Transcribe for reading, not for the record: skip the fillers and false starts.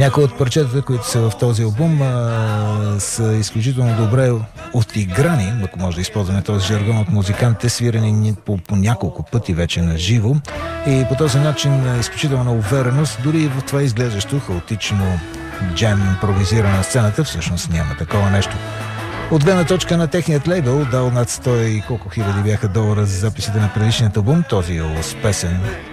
Някои от парчетата, които са в този албум, са изключително добре отиграни, ако може да използваме този жаргон, от музикантите, свирени по няколко пъти вече на живо, и по този начин изключителна увереност, дори и в това изглеждащо хаотично джем импровизиране на сцената, всъщност няма такова нещо. От гледна точка на техният лейбъл, дал над 100 и колко хиляди бяха долара за записите на предишният албум, този е успешен